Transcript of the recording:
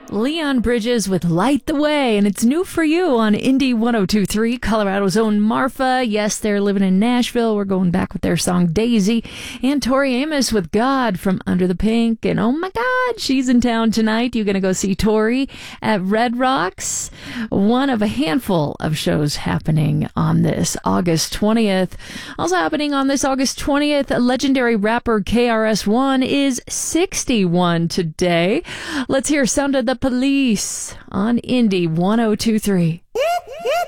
Leon Bridges with Light the Way, and it's new for you on Indie 102.3, Colorado's own Marfa. Yes, they're living in Nashville. We're going back with their song Daisy. And Tori Amos with God from Under the Pink. And oh my God, she's in town tonight. You're going to go see Tori at Red Rocks. One of a handful of shows happening on this August 20th. Also happening on this August 20th, legendary rapper KRS-One is 61 today. Let's hear Sound of the Police on Indie 102.3.